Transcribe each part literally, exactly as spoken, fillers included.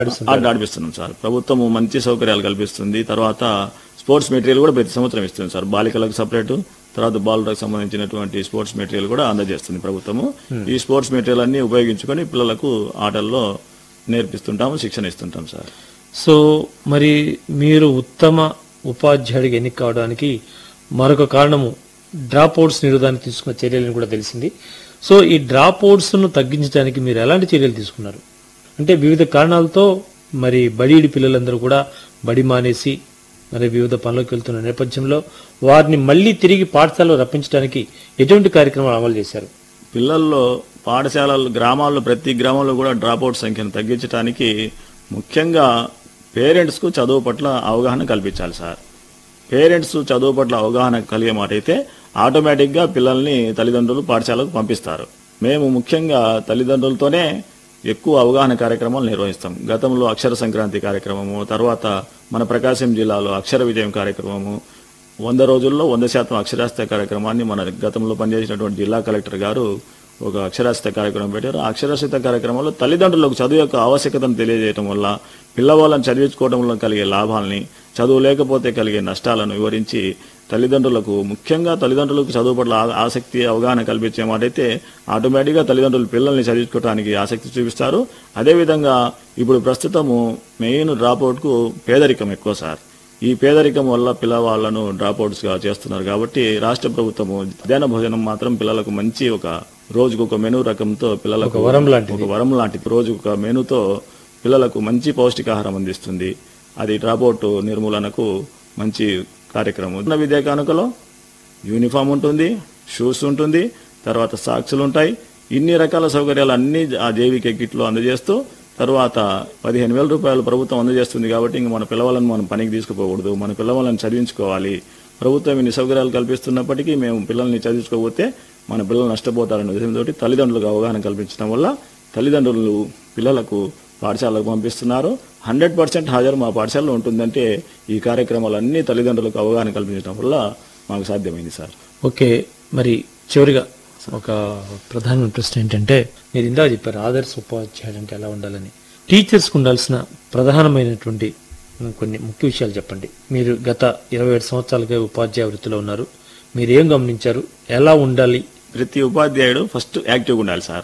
ఆట ఆడిపిస్తున్నాం సార్. ప్రభుత్వం మంచి సౌకర్యాలు కల్పిస్తుంది. తర్వాత స్పోర్ట్స్ మెటీరియల్ కూడా ప్రతి సంవత్సరం ఇస్తుంది సార్. బాలికలకు సపరేట్, తర్వాత బాలులకు సంబంధించినటువంటి స్పోర్ట్స్ మెటీరియల్ కూడా అందజేస్తుంది ప్రభుత్వము. ఈ స్పోర్ట్స్ మెటీరియల్ అన్ని ఉపయోగించుకొని పిల్లలకు ఆటల్లో నేర్పిస్తుంటాము, శిక్షణ ఇస్తుంటాం సార్. సో మరి మీరు ఉత్తమ ఉపాధ్యాయుడికి ఎన్నిక కావడానికి మరొక కారణము డ్రాప్ అవుట్స్ నిరోధానికి తీసుకున్న చర్యలను కూడా తెలిసింది. సో ఈ డ్రాప్ అవుట్స్ ను తగ్గించడానికి మీరు ఎలాంటి చర్యలు తీసుకున్నారు? అంటే వివిధ కారణాలతో మరి బడిడి పిల్లలందరూ కూడా బడి మానేసి మరి వివిధ పనులకు వెళ్తున్న నేపథ్యంలో వారిని మళ్లీ తిరిగి పాఠశాలలో రప్పించడానికి ఎటువంటి కార్యక్రమాలు అమలు చేశారు? పిల్లల్లో పాఠశాలలు గ్రామాల్లో ప్రతి గ్రామంలో కూడా డ్రాప్ అవుట్ సంఖ్యను తగ్గించడానికి ముఖ్యంగా పేరెంట్స్ కు చదువు పట్ల అవగాహన కల్పించాలి సార్. పేరెంట్స్ చదువు పట్ల అవగాహన కలిగే మాట అయితే ఆటోమేటిక్ గా పిల్లల్ని తల్లిదండ్రులు పాఠశాలకు పంపిస్తారు. మేము ముఖ్యంగా తల్లిదండ్రులతోనే ఎక్కువ అవగాహన కార్యక్రమాలు నిర్వహిస్తాం. గతంలో అక్షర సంక్రాంతి కార్యక్రమము, తర్వాత మన ప్రకాశం జిల్లాలో అక్షర విజయం కార్యక్రమము, వంద రోజుల్లో వంద శాతం అక్షరాస్యత కార్యక్రమాన్ని మన గతంలో పనిచేసినటువంటి జిల్లా కలెక్టర్ గారు ఒక అక్షరాస్యత కార్యక్రమం పెట్టారు. ఆ అక్షరాస్యత కార్యక్రమంలో తల్లిదండ్రులకు చదువు యొక్క ఆవశ్యకతను తెలియజేయడం వల్ల, పిల్లవాళ్ళని చదివించుకోవడం వల్ల కలిగే లాభాలని, చదువు లేకపోతే కలిగే నష్టాలను వివరించి తల్లిదండ్రులకు ముఖ్యంగా తల్లిదండ్రులకు చదువు పట్ల ఆసక్తి అవగాహన కల్పించే మాట అయితే ఆటోమేటిక్గా తల్లిదండ్రులు పిల్లల్ని చదివించుకోవడానికి ఆసక్తి చూపిస్తారు. అదేవిధంగా ఇప్పుడు ప్రస్తుతము మెయిన్ డ్రాప్అవుట్ కు పేదరికం ఎక్కువ సార్. ఈ పేదరికం వల్ల పిల్లవాళ్లను డ్రాప్అవుట్స్ గా చేస్తున్నారు. కాబట్టి రాష్ట్ర ప్రభుత్వము మధ్యాహ్న భోజనం మాత్రం పిల్లలకు మంచి ఒక రోజుకు ఒక మెనూ రకంతో పిల్లలకు వరం లాంటి ఒక వరం లాంటి రోజుకు ఒక మెనూతో పిల్లలకు మంచి పౌష్టికాహారం అందిస్తుంది. అది డ్రాప్అవుట్ నిర్మూలనకు మంచి కార్యక్రమం. ఉన్న విద్యా కానుకలో యూనిఫామ్ ఉంటుంది, షూస్ ఉంటుంది, తర్వాత సాక్సులు ఉంటాయి. ఇన్ని రకాల సౌకర్యాలు అన్ని ఆ జేవీకే కిట్ లో అందజేస్తూ తర్వాత పదిహేను వేల రూపాయలు ప్రభుత్వం అందజేస్తుంది. కాబట్టి ఇంక మన పిల్లవాళ్ళని మనం పనికి తీసుకుపోకూడదు, మన పిల్లవాళ్ళని చదివించుకోవాలి. ప్రభుత్వం ఇన్ని సౌకర్యాలు కల్పిస్తున్నప్పటికీ మేము పిల్లల్ని చదివించుకోకపోతే మన పిల్లలు నష్టపోతారనే ఉద్దేశంతో తల్లిదండ్రులకు అవగాహన కల్పించడం వల్ల తల్లిదండ్రులు పిల్లలకు పాఠశాలకు పంపిస్తున్నారు. హండ్రెడ్ పర్సెంట్ హాజరు మా పాఠశాలలో ఉంటుందంటే ఈ కార్యక్రమాలన్నీ తల్లిదండ్రులకు అవగాహన కల్పించడం వల్ల మాకు సాధ్యమైంది సార్. ఓకే, మరి చివరిగా ఒక ప్రధాన ప్రశ్న ఏంటంటే, మీరు ఇందా చెప్పారు ఆదర్శ ఉపాధ్యాయుడు అంటే ఎలా ఉండాలని. టీచర్స్ కు ఉండాల్సిన ప్రధానమైనటువంటి కొన్ని ముఖ్య విషయాలు చెప్పండి. మీరు గత ఇరవై ఏడు సంవత్సరాలుగా ఉపాధ్యాయ వృత్తిలో ఉన్నారు. మీరు ఏం గమనించారు? ఎలా ఉండాలి? ప్రతి ఉపాధ్యాయుడు ఫస్ట్ యాక్టివ్గా ఉండాలి sir.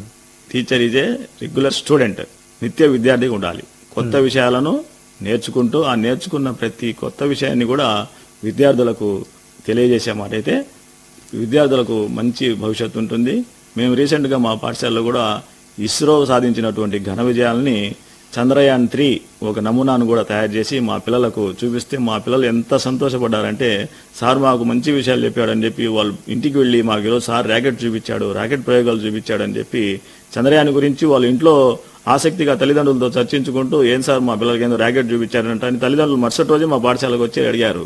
Teacher is a regular student, నిత్య విద్యార్థిగా ఉండాలి. కొత్త విషయాలను నేర్చుకుంటూ ఆ నేర్చుకున్న ప్రతి కొత్త విషయాన్ని కూడా విద్యార్థులకు తెలియజేసే మాట అయితే విద్యార్థులకు మంచి భవిష్యత్తు ఉంటుంది. మేము రీసెంట్ గా మా పాఠశాలలో కూడా ఇస్రో సాధించినటువంటి ఘన విజయాలని చంద్రయాన్ త్రీ ఒక నమూనాను కూడా తయారు చేసి మా పిల్లలకు చూపిస్తే మా పిల్లలు ఎంత సంతోషపడ్డారంటే, సార్ మాకు మంచి విషయాలు చెప్పాడని చెప్పి వాళ్ళు ఇంటికి వెళ్లి మాకు ఈరోజు సార్ రాకెట్ చూపించాడు, రాకెట్ ప్రయోగాలు చూపించాడు అని చెప్పి చంద్రయాన్ గురించి వాళ్ళు ఇంట్లో ఆసక్తిగా తల్లిదండ్రులతో చర్చించుకుంటూ ఏం సార్ మా పిల్లలకి ఏదో రాకెట్ చూపించారంట అని తల్లిదండ్రులు మరుసటి రోజే మా పాఠశాలకు వచ్చి అడిగారు.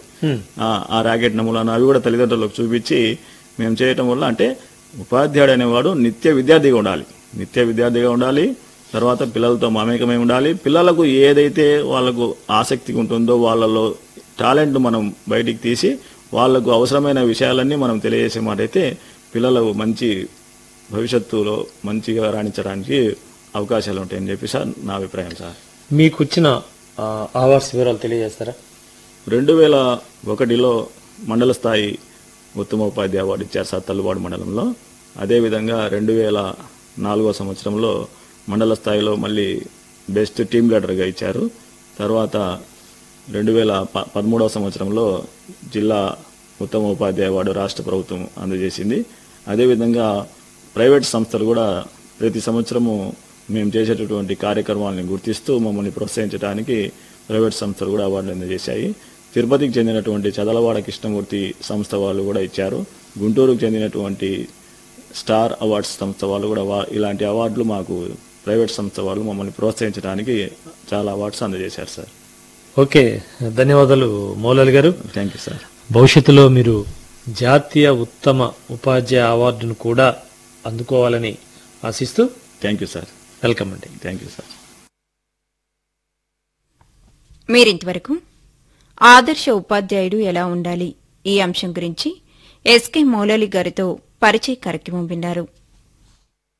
ఆ రాకెట్ నమూనాను అవి కూడా తల్లిదండ్రులకు చూపించి మేము చేయటం వల్ల అంటే ఉపాధ్యాయుడు అనేవాడు నిత్య విద్యార్థిగా ఉండాలి, నిత్య విద్యార్థిగా ఉండాలి. తర్వాత పిల్లలతో మమేకమై ఉండాలి. పిల్లలకు ఏదైతే వాళ్ళకు ఆసక్తి ఉంటుందో వాళ్ళలో టాలెంట్ మనం బయటికి తీసి వాళ్లకు అవసరమైన విషయాలన్నీ మనం తెలియజేసే మాట అయితే పిల్లలకు మంచి భవిష్యత్తులో మంచిగా రాణించడానికి అవకాశాలు ఉంటాయని చెప్పి సార్ నా అభిప్రాయం సార్. మీకు వచ్చిన అవార్డ్స్ వివరాలు తెలియజేస్తారా? రెండు వేల ఒకటిలో మండల స్థాయి ఉత్తమ ఉపాధ్యాయ అవార్డు ఇచ్చారు సార్ తల్లుబాడు మండలంలో. అదేవిధంగా రెండు వేల నాలుగో సంవత్సరంలో మండల స్థాయిలో మళ్ళీ బెస్ట్ టీమ్ లీడర్గా ఇచ్చారు. తర్వాత రెండు వేల పదమూడవ సంవత్సరంలో జిల్లా ఉత్తమ ఉపాధ్యాయ అవార్డు రాష్ట్ర ప్రభుత్వం అందజేసింది. అదేవిధంగా ప్రైవేట్ సంస్థలు కూడా ప్రతి సంవత్సరము మేము చేసేటటువంటి కార్యక్రమాలను గుర్తిస్తూ మమ్మల్ని ప్రోత్సహించడానికి ప్రైవేట్ సంస్థలు కూడా అవార్డులు అందజేశాయి. తిరుపతికి చెందినటువంటి చదలవాడ కృష్ణమూర్తి సంస్థ వాళ్ళు కూడా ఇచ్చారు. గుంటూరుకు చెందినటువంటి స్టార్ అవార్డ్స్ సంస్థ వాళ్ళు కూడా ఇలాంటి అవార్డులు మాకు ప్రైవేట్ సంస్థ వాళ్ళు మమ్మల్ని ప్రోత్సహించడానికి చాలా అవార్డ్స్ అందజేశారు సార్. ఓకే, ధన్యవాదాలు మౌలాలి గారు. Thank you sir. భవిష్యత్తులో మీరు జాతీయ ఉత్తమ ఉపాధ్యాయ అవార్డును కూడా అందుకోవాలని ఆశిస్తూ. Thank you sir. వెల్కమ్ అండి. Thank you sir. మీరింతవరకు ఆదర్శ ఉపాధ్యాయుడు ఎలా ఉండాలి ఈ అంశం గురించి ఎస్కే మౌలాలి గారితో పరిచయ కార్యక్రమం విన్నారు.